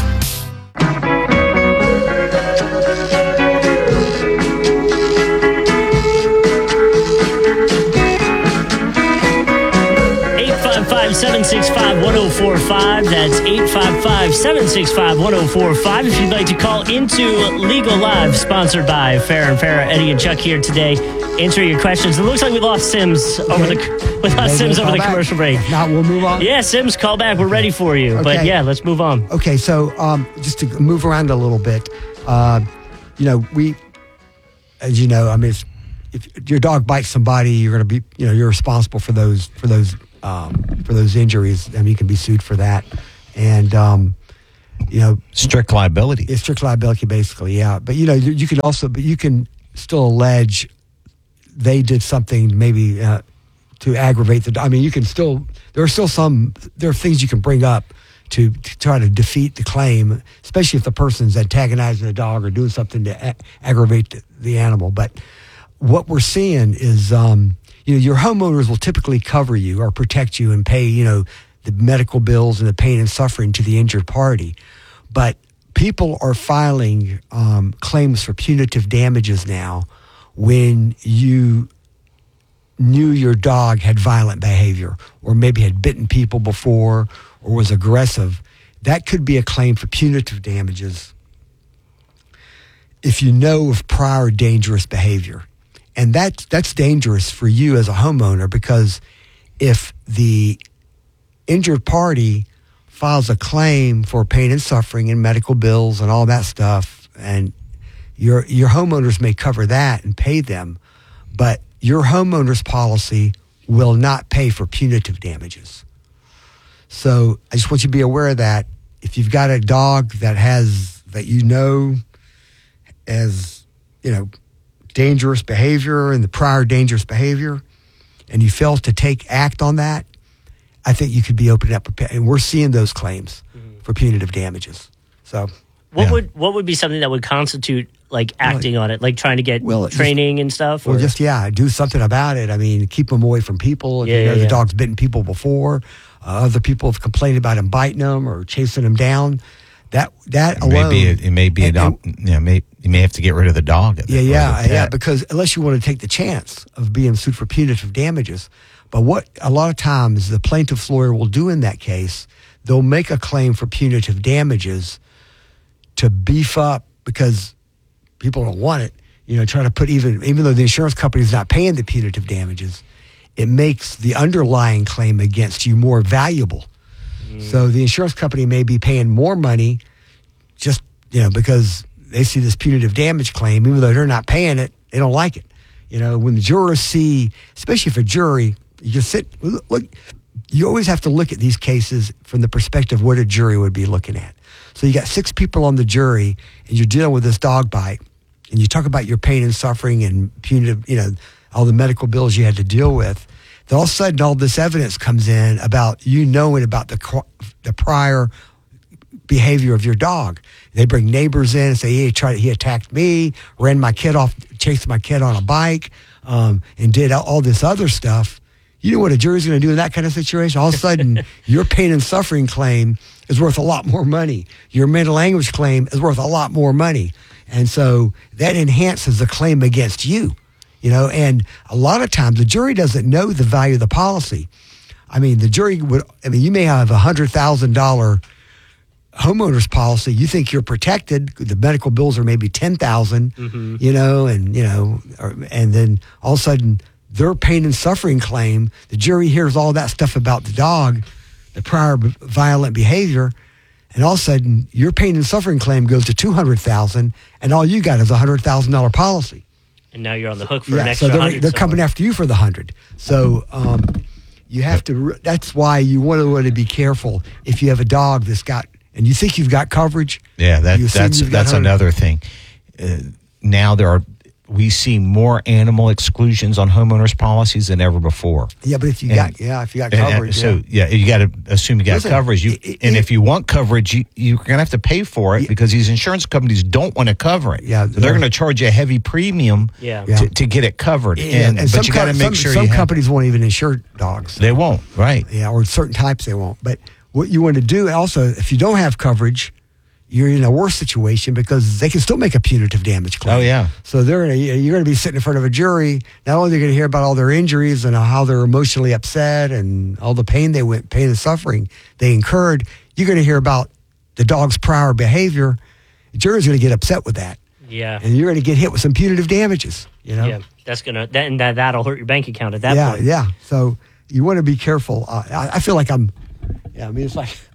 seven six five, one oh four five. That's eight five five, seven six five, one oh four five if you'd like to call into Legal Live, sponsored by Farrah and Farrah. Eddie and Chuck here today, answering your questions. It looks like we lost Sims okay. over the we lost Sims over the back. commercial break. If not, we'll move on. Yeah, Sims, call back. We're ready for you. Okay. But yeah, let's move on. Okay, so um, just to move around a little bit, uh, you know, we, as you know, I mean, if, if your dog bites somebody, you're going to be, you know, you're responsible for those for those um, for those injuries. I mean, you can be sued for that, and um, you know, strict liability. It's strict liability, basically. Yeah, but you know, you, you can also, but you can still allege they did something maybe uh, to aggravate the. I mean, you can still. There are still some. There are things you can bring up to, to try to defeat the claim, especially if the person's antagonizing the dog or doing something to a- aggravate the, the animal. But what we're seeing is, um, you know, your homeowners will typically cover you or protect you and pay, you know, the medical bills and the pain and suffering to the injured party. But people are filing um, claims for punitive damages now when you knew your dog had violent behavior or maybe had bitten people before or was aggressive. That could be a claim for punitive damages if you know of prior dangerous behavior. And that, that's dangerous for you as a homeowner, because if the injured party files a claim for pain and suffering and medical bills and all that stuff, and your your homeowners may cover that and pay them, but your homeowner's policy will not pay for punitive damages. So I just want you to be aware of that. If you've got a dog that has, that you know as, you know, dangerous behavior and the prior dangerous behavior, and you fail to take act on that, I think you could be opening up, and we're seeing those claims mm-hmm. for punitive damages. So, what yeah. would what would be something that would constitute like acting well, on it, like trying to get well, training just, and stuff? Or or? just yeah, do something about it. I mean, keep them away from people. If yeah, you know yeah, the yeah. dog's bitten people before, uh, other people have complained about him biting them or chasing them down. That that it alone, may be a, it may be and, an op- and, yeah, may, you may have to get rid of the dog. Yeah, yeah, yeah. Because unless you want to take the chance of being sued for punitive damages, but what a lot of times the plaintiff's lawyer will do in that case, they'll make a claim for punitive damages to beef up, because people don't want it. You know, try to put even even though the insurance company is not paying the punitive damages, it makes the underlying claim against you more valuable. So the insurance company may be paying more money just, you know, because they see this punitive damage claim, even though they're not paying it, they don't like it. You know, when the jurors see, especially if a jury, you just sit, look, you always have to look at these cases from the perspective of what a jury would be looking at. So you got six people on the jury and you're dealing with this dog bite, and you talk about your pain and suffering and punitive, you know, all the medical bills you had to deal with. Then all of a sudden, all this evidence comes in about you knowing about the the prior behavior of your dog. They bring neighbors in and say, "He tried, he attacked me, ran my kid off, chased my kid on a bike, um, and did all this other stuff." You know what a jury's going to do in that kind of situation? All of a sudden, your pain and suffering claim is worth a lot more money. Your mental anguish claim is worth a lot more money, and so that enhances the claim against you. You know, and a lot of times the jury doesn't know the value of the policy. I mean, the jury would, I mean, you may have a one hundred thousand dollars homeowner's policy. You think you're protected. The medical bills are maybe ten thousand dollars, mm-hmm. you know, and, you know, or, and then all of a sudden their pain and suffering claim, the jury hears all that stuff about the dog, the prior violent behavior, and all of a sudden your pain and suffering claim goes to two hundred thousand dollars, and all you got is a one hundred thousand dollars policy. And now you're on the hook for yeah, an extra so they're, hundred. they're coming after you for the hundred. So um, you have to. That's why you want to, want to be careful if you have a dog that's got, and you think you've got coverage. Yeah, that, that's that's another thing. Uh, now there are. We see more animal exclusions on homeowners policies than ever before. Yeah, but if you and, got yeah, if you got and, coverage, so yeah, you got to assume you got Listen, coverage. You, it, it, and if you want coverage, you, you're going to have to pay for it yeah, because these insurance companies don't want to cover it. Yeah, so they're going to charge you a heavy premium. Yeah. To, to get it covered. Yeah, and, and but you got to make some, sure some you companies have, won't even insure dogs. They won't, right? Yeah, or certain types they won't. But what you want to do also, if you don't have coverage, you're in a worse situation because they can still make a punitive damage claim. Oh, yeah. So they're gonna, you're going to be sitting in front of a jury. Not only are you going to hear about all their injuries and how they're emotionally upset and all the pain they went, pain and suffering they incurred, you're going to hear about the dog's prior behavior, the jury's going to get upset with that. Yeah. And you're going to get hit with some punitive damages, you know? Yeah, that's going to, that, and that, that'll hurt your bank account at that yeah, point. Yeah, So you want to be careful. Uh, I, I feel like I'm, yeah, I mean, it's like,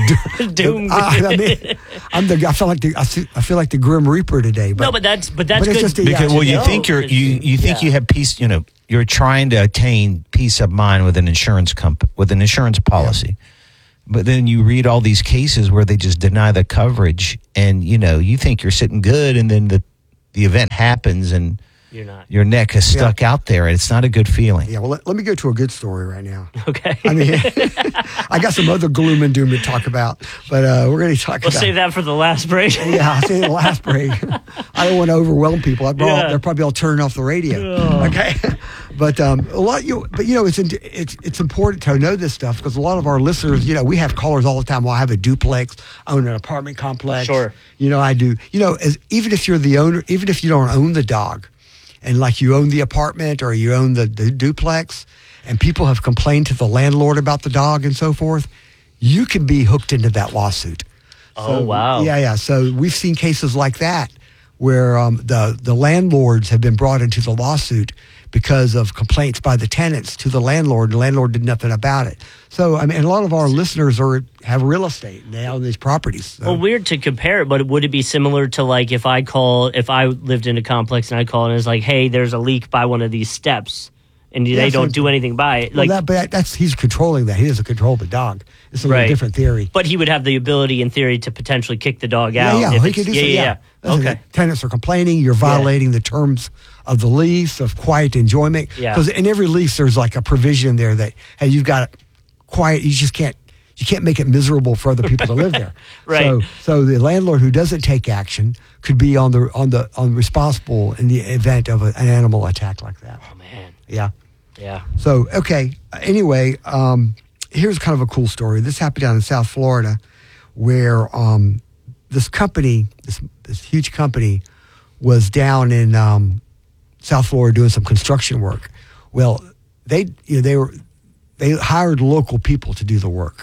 Doom. I, I mean, I'm the, I feel like the, I feel, I feel like the Grim Reaper today. But, no, but that's, but that's but good. Just a, because, yeah, well, you know, think you're, you, you think yeah. you have peace, you know, you're trying to attain peace of mind with an insurance company, with an insurance policy. Yeah. But then you read all these cases where they just deny the coverage, and you know you think you're sitting good, and then the the event happens, and you're not. Your neck is stuck yeah. out there, and it's not a good feeling. Yeah, well, let, let me go to a good story right now. Okay. I mean, I got some other gloom and doom to talk about, but uh, we're going to talk we'll about. We'll save that for the last break. Yeah, I'll save the last break. I don't want to overwhelm people. I brought, yeah. They're probably all turning off the radio. Oh. Okay. But um, a lot, you, but you know, it's it's it's important to know this stuff because a lot of our listeners, you know, we have callers all the time. Well, I have a duplex, I own an apartment complex. Sure. You know, I do. You know, as, even if you're the owner, even if you don't own the dog, and like you own the apartment or you own the, the duplex, and people have complained to the landlord about the dog and so forth, you can be hooked into that lawsuit. Oh so, wow! Yeah, yeah. So we've seen cases like that where um, the the landlords have been brought into the lawsuit because of complaints by the tenants to the landlord. The landlord did nothing about it. So, I mean, a lot of our listeners are have real estate and they own these properties. So. Well, weird to compare it, but would it be similar to like if I call, if I lived in a complex and I call and it's like, hey, there's a leak by one of these steps, and yeah, they so don't do anything by it? Like, well, that, but that's he's controlling that. He doesn't control the dog. It's a right. little different theory. But he would have the ability, in theory, to potentially kick the dog yeah, out. Yeah, if he could do yeah, so. Yeah, Yeah, yeah. Listen, Okay. the tenants are complaining. You're violating yeah. the terms of the lease of quiet enjoyment. Yeah. Because in every lease, there's like a provision there that hey, you've got quiet. You just can't. You can't make it miserable for other people to live there. Right. So, so the landlord who doesn't take action could be on the on the on responsible in the event of a, an animal attack like that. Oh man. Yeah. Yeah. So okay. Anyway, um, here's kind of a cool story. This happened down in South Florida, where um, this company, this this huge company, was down in um, South Florida doing some construction work. Well, they you know, they were they hired local people to do the work.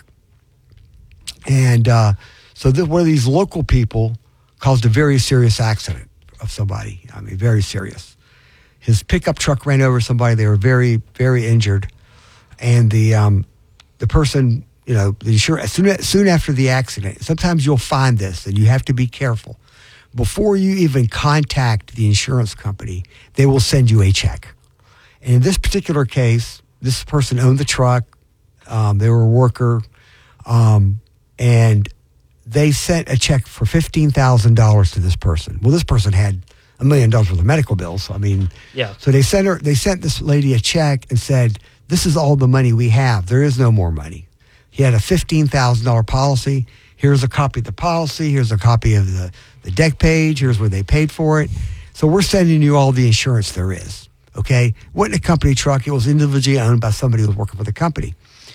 And uh, so this, one of these local people caused a very serious accident of somebody. I mean, very serious. His pickup truck ran over somebody. They were very, very injured. And the um, the person, you know, the insurance, soon, soon after the accident, sometimes you'll find this, and you have to be careful. Before you even contact the insurance company, they will send you a check. And in this particular case, this person owned the truck. Um, they were a worker. Um, and they sent a check for fifteen thousand dollars to this person. Well, this person had a million dollars worth of medical bills. So, I mean, yeah. So they sent her, they sent this lady a check and said, this is all the money we have. There is no more money. He had a fifteen thousand dollars policy. Here's a copy of the policy. Here's a copy of the, the deck page. Here's where they paid for it. So we're sending you all the insurance there is. Okay? It wasn't a company truck. It was individually owned by somebody who was working for the company.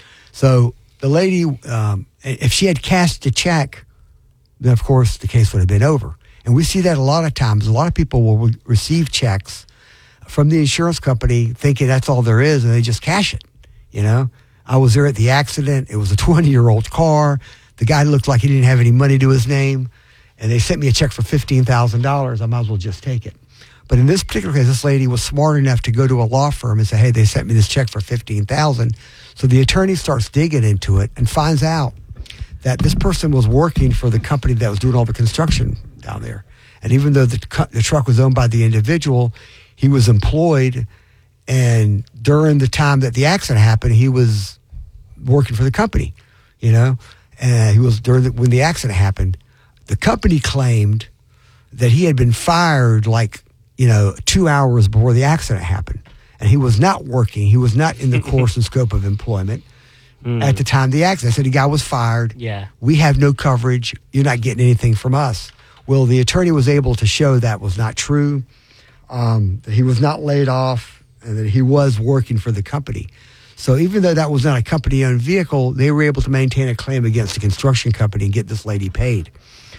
So the lady, um, if she had cashed the check, then of course the case would have been over. And we see that a lot of times. A lot of people will re- receive checks from the insurance company thinking that's all there is, and they just cash it. You know, I was there at the accident. It was a twenty-year-old car. The guy looked like he didn't have any money to his name, and they sent me a check for fifteen thousand dollars. I might as well just take it. But in this particular case, this lady was smart enough to go to a law firm and say, hey, they sent me this check for fifteen thousand dollars. So the attorney starts digging into it and finds out that this person was working for the company that was doing all the construction down there. And even though the, the truck was owned by the individual, he was employed, and during the time that the accident happened, he was working for the company, you know, and he was during the, when the accident happened. The company claimed that he had been fired like, you know, two hours before the accident happened, and he was not working. He was not in the course and scope of employment mm. at the time of the accident. So the guy was fired. Yeah. We have no coverage. You're not getting anything from us. Well, the attorney was able to show that was not true, um, that he was not laid off, and that he was working for the company. So even though that was not a company-owned vehicle, they were able to maintain a claim against the construction company and get this lady paid.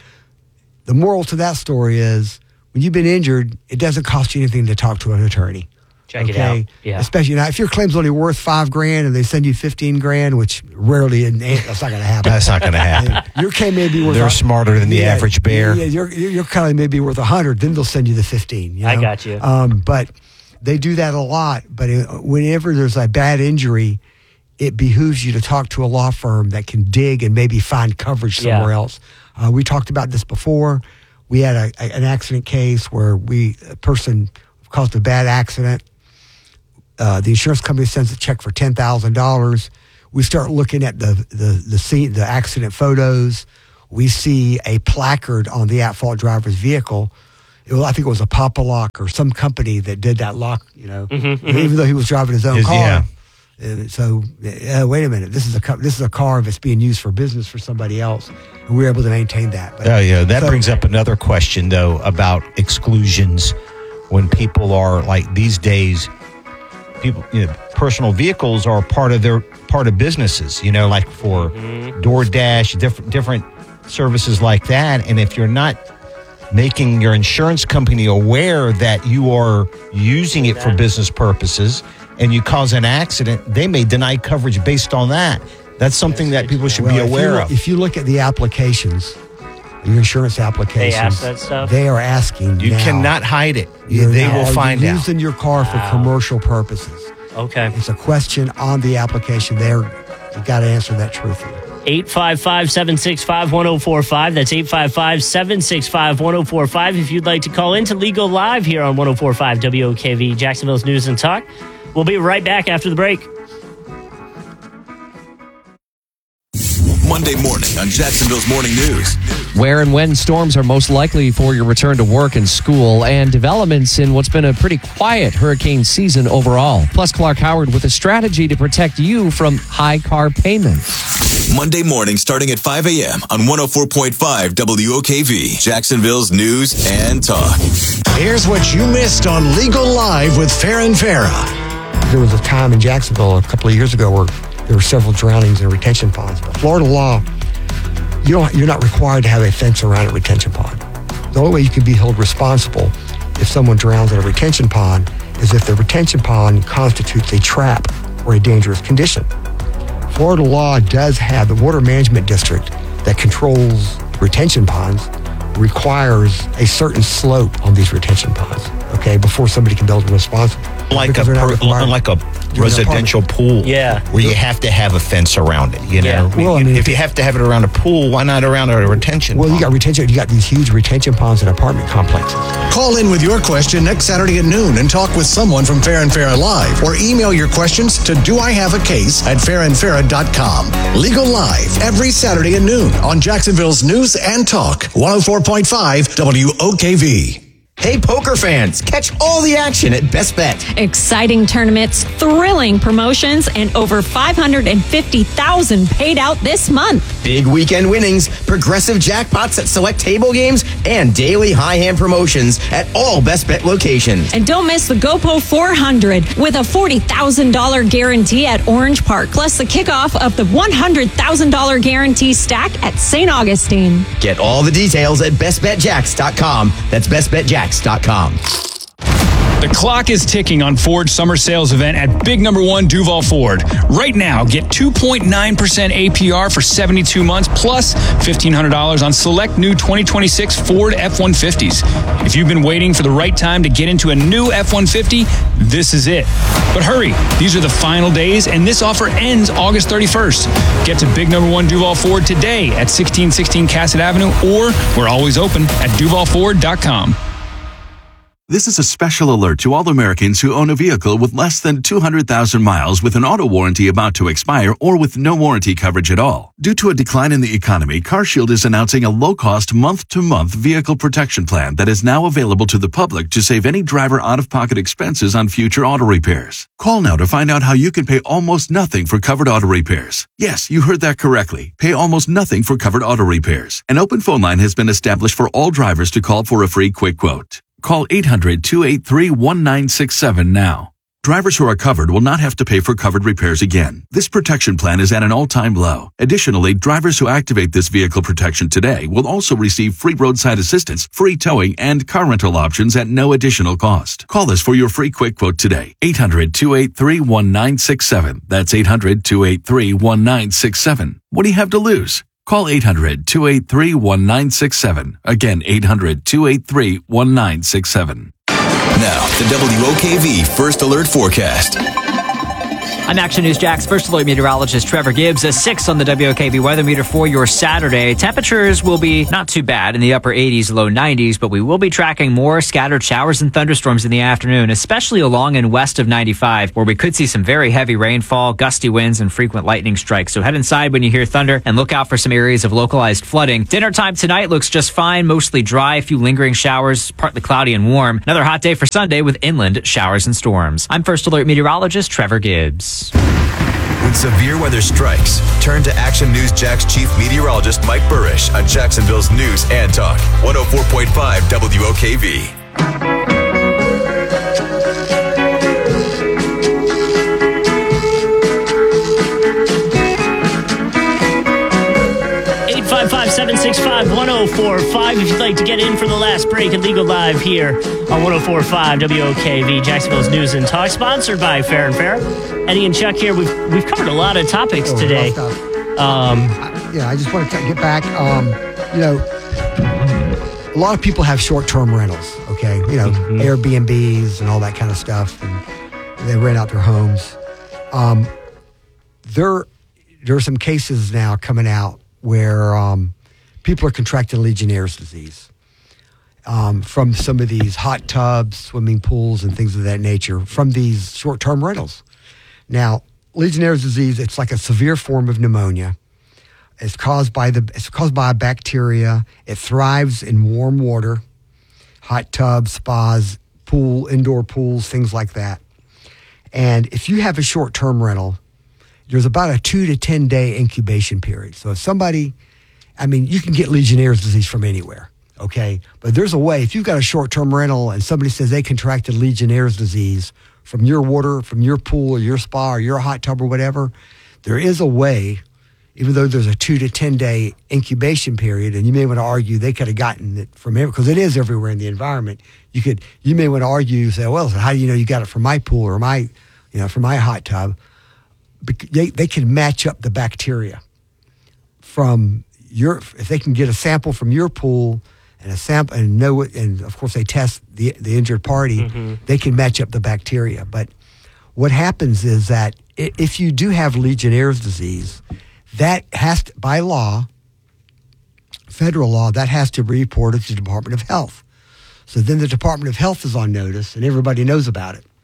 The moral to that story is, when you've been injured, it doesn't cost you anything to talk to an attorney. Check it out. Yeah. Especially now, if your claim's only worth five grand and they send you fifteen grand, which rarely, that's not going to happen. That's not going to happen. Your claim may be worth. They're a, smarter than the yeah, average bear. Yeah, your your claim may be worth a hundred. Then they'll send you the fifteen. You know? I got you. Um, but they do that a lot. But it, whenever there's a bad injury, it behooves you to talk to a law firm that can dig and maybe find coverage somewhere Yeah. else. Uh, we talked about this before. We had a, a, an accident case where we a person caused a bad accident. Uh, the insurance company sends a check for ten thousand dollars. We start looking at the, the, the scene, the accident photos. We see a placard on the at-fault driver's vehicle. It was, I think it was a Papa Lock or some company that did that lock, you know, Mm-hmm, even mm-hmm. though he was driving his own His- car. yeah. Uh, so, uh, wait a minute. This is a co- this is a car that's being used for business for somebody else, and we were able to maintain that. But, Oh, yeah. That so- brings up another question, though, about exclusions when people are like these days. People, you know, personal vehicles are part of their part of businesses. You know, like for DoorDash, different different services like that. And if you're not making your insurance company aware that you are using it for business purposes, and you cause an accident, they may deny coverage based on that. That's something that people should Well, be if you aware look- of. If you look at the applications, your insurance applications, ask that stuff? they are asking. You now, cannot hide it. you're They now- will are you find out. using your car for Wow. commercial purposes. Okay. It's a question on the application. There, you got to answer that truthfully. eight five five, seven six five, one oh four five. That's eight five five, seven six five, one oh four five. If you'd like to call into Legal Live here on one oh four point five W O K V, Jacksonville's News and Talk. We'll be right back after the break. Monday morning on Jacksonville's Morning News. Where and when storms are most likely for your return to work and school, and developments in what's been a pretty quiet hurricane season overall. Plus, Clark Howard with a strategy to protect you from high car payments. Monday morning starting at five a.m. on one oh four point five W O K V, Jacksonville's News and Talk. Here's what you missed on Legal Live with Farron Farah. There was a time in Jacksonville a couple of years ago where there were several drownings in retention ponds. But Florida law, you don't, you're not required to have a fence around a retention pond. The only way you can be held responsible if someone drowns in a retention pond is if the retention pond constitutes a trap or a dangerous condition. Florida law does have the Water Management District that controls retention ponds requires a certain slope on these retention ponds, okay, before somebody can be held responsible. Like a, Because they're not per, required like a to do an residential pool, Yeah. where you have to have a fence around it. You know, Yeah. Well, I mean, if you have to have it around a pool, why not around a retention? Well, pond? you got retention. You got these huge retention ponds in apartment complexes. Call in with your question next Saturday at noon and talk with someone from Farron Farah Live, or email your questions to do I have a case at farron farah dot com. Legal Live every Saturday at noon on Jacksonville's News and Talk one oh four point five W O K V. Hey, poker fans, catch all the action at Best Bet. Exciting tournaments, thrilling promotions, and over five hundred fifty thousand dollars paid out this month. Big weekend winnings, progressive jackpots at select table games, and daily high hand promotions at all Best Bet locations. And don't miss the GoPo four hundred with a forty thousand dollars guarantee at Orange Park, plus the kickoff of the one hundred thousand dollars guarantee stack at Saint Augustine. Get all the details at best bet jacks dot com. That's best bet jacks dot com. The clock is ticking on Ford's summer sales event at Big Number One Duval Ford. Right now, get two point nine percent A P R for seventy-two months, plus fifteen hundred dollars on select new twenty twenty-six Ford F one fifties. If you've been waiting for the right time to get into a new F one fifty, this is it. But hurry, these are the final days, and this offer ends August thirty-first. Get to Big Number One Duval Ford today at sixteen sixteen Cassett Avenue, or we're always open at duval ford dot com. This is a special alert to all Americans who own a vehicle with less than two hundred thousand miles with an auto warranty about to expire or with no warranty coverage at all. Due to a decline in the economy, CarShield is announcing a low-cost month-to-month vehicle protection plan that is now available to the public to save any driver out-of-pocket expenses on future auto repairs. Call now to find out how you can pay almost nothing for covered auto repairs. Yes, you heard that correctly. Pay almost nothing for covered auto repairs. An open phone line has been established for all drivers to call for a free quick quote. Call eight hundred, two eight three, one nine six seven now. Drivers who are covered will not have to pay for covered repairs again. This protection plan is at an all-time low. Additionally, drivers who activate this vehicle protection today will also receive free roadside assistance, free towing, and car rental options at no additional cost. Call us for your free quick quote today. eight hundred, two eight three, one nine six seven. That's eight hundred, two eight three, one nine six seven. What do you have to lose? Call eight hundred, two eight three, one nine six seven. Again, eight hundred, two eight three, one nine six seven. Now, the W O K V First Alert Forecast. I'm Action News Jack's First Alert meteorologist Trevor Gibbs. A six on the W O K V weather meter for your Saturday. Temperatures will be not too bad in the upper eighties, low nineties, but we will be tracking more scattered showers and thunderstorms in the afternoon, especially along and west of ninety-five, where we could see some very heavy rainfall, gusty winds, and frequent lightning strikes. So head inside when you hear thunder and look out for some areas of localized flooding. Dinner time tonight looks just fine, mostly dry, a few lingering showers, partly cloudy and warm. Another hot day for Sunday with inland showers and storms. I'm First Alert meteorologist Trevor Gibbs. When severe weather strikes, turn to Action News Jack's chief meteorologist Mike Burrish on Jacksonville's News and Talk one oh four point five W O K V. eight five five, seven six five, one oh four five if you'd like to get in for the last break at Legal Live here on one oh four point five W O K V, Jacksonville's News and Talk, sponsored by Fair and Fair. Eddie and Chuck here. We've we've covered a lot of topics Oh, today. well stuff. Um, I- yeah, I just want to get back. Um, you know, a lot of people have short-term rentals. Okay, you know, Airbnbs and all that kind of stuff, and they rent out their homes. Um, there, there are some cases now coming out where um, people are contracting Legionnaire's disease um, from some of these hot tubs, swimming pools, and things of that nature from these short-term rentals. Now, Legionnaire's disease, it's like a severe form of pneumonia. It's caused by the it's caused by a bacteria. It thrives in warm water, hot tubs, spas, pool, indoor pools, things like that. And if you have a short-term rental, there's about a two to ten day incubation period. So if somebody, I mean, you can get Legionnaire's disease from anywhere, okay? But there's a way. If you've got a short-term rental and somebody says they contracted Legionnaire's disease from your water, from your pool or your spa or your hot tub or whatever, there is a way, even though there's a two to ten day incubation period, and you may want to argue they could have gotten it from everywhere, because it is everywhere in the environment. You could, you may want to argue, say, well, how do you know you got it from my pool or my, you know, from my hot tub? They, they can match up the bacteria from your, if they can get a sample from your pool and a sample and know it, and of course they test the the injured party, Mm-hmm. they can match up the bacteria. But what happens is that i- if you do have Legionnaire's disease, that has to, by law, federal law, that has to be reported to the Department of Health. So then the Department of Health is on notice and everybody knows about it.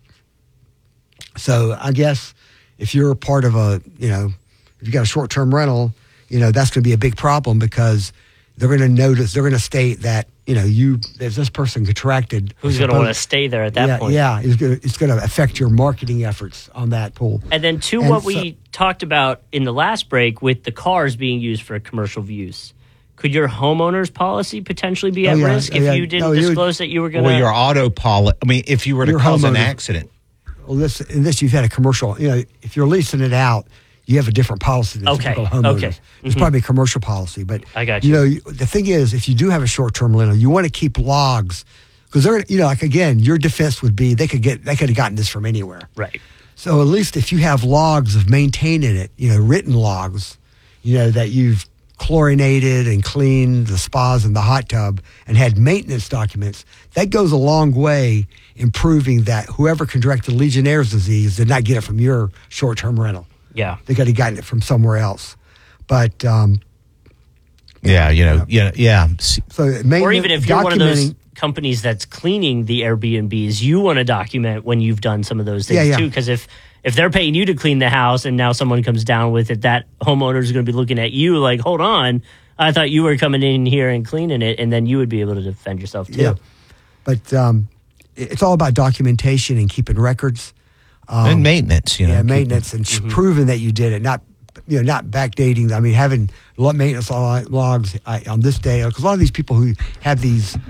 So I guess if you're a part of a, you know, if you got a short-term rental, you know, that's going to be a big problem because they're going to notice, they're going to state that, you know, you, if this person contracted. who's going to want to stay there at that yeah, point? Yeah, it's going to, it's going to affect your marketing efforts on that pool. And then, to And what so- we talked about in the last break with the cars being used for commercial use, could your homeowner's policy potentially be Oh, at yeah, risk oh, if yeah. you didn't No, you would- disclose that you were going to? Or your auto policy. I mean, if you were to Your cause an homeowner- accident. Well, this, in this, you've had a commercial, you know, if you're leasing it out, you have a different policy than Okay, typical homeowners. okay. There's Mhm. probably a commercial policy, but I got you you. know, you- the thing is, if you do have a short-term rental, you want to keep logs because they're, you know, like again, your defense would be they could get, they could have gotten this from anywhere. Right. So at least if you have logs of maintaining it, you know, written logs, you know, that you've chlorinated and cleaned the spas and the hot tub and had maintenance documents, that goes a long way in proving that whoever contracted Legionnaire's disease did not get it from your short-term rental. Yeah. They could have gotten it from somewhere else. But, um, Yeah, you know, yeah, yeah. so Or even if you're one of those documenting- companies that's cleaning the Airbnbs, you want to document when you've done some of those things Yeah, yeah. too. Because if if they're paying you to clean the house and now someone comes down with it, that homeowner is going to be looking at you like, hold on, I thought you were coming in here and cleaning it, and then you would be able to defend yourself too. Yeah. But um, it's all about documentation and keeping records. Um, And maintenance, you know. Yeah, keep- maintenance and sh proving that you did it, not you know, not backdating. I mean, having lo- maintenance lo- logs uh, on this day, because a lot of these people who have these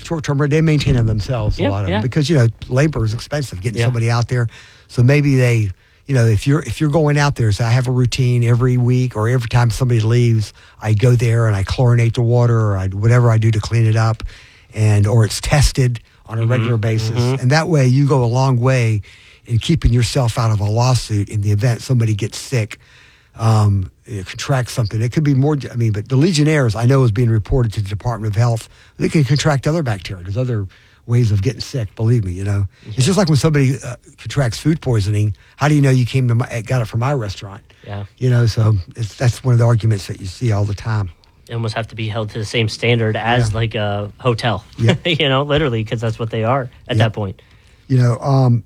short-term rental, they maintain them themselves, a Yeah, lot of yeah. them, because, you know, labor is expensive, getting Yeah. somebody out there. So maybe they, you know, if you're if you're going out there, so I have a routine every week or every time somebody leaves, I go there and I chlorinate the water or I, whatever I do to clean it up, and or it's tested on a Mhm, regular basis. mhm. And that way you go a long way in keeping yourself out of a lawsuit in the event somebody gets sick, um, you contract something. It could be more, I mean, but the Legionnaires, I know, is being reported to the Department of Health. They can contract other bacteria. There's other ways of getting sick, believe me, you know. It's just like when somebody uh, contracts food poisoning, how do you know you came to my, got it from my restaurant? Yeah. You know, so it's, that's one of the arguments that you see all the time. They almost have to be held to the same standard as Yeah. like a hotel. Yeah. you know, literally, because that's what they are at Yeah. that point. You know, um,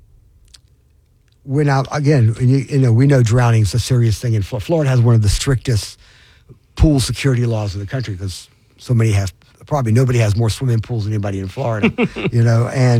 when out again, you, you know, we know drowning is a serious thing in Florida. Florida has one of the strictest pool security laws in the country because so many have, probably nobody has more swimming pools than anybody in Florida, you know, and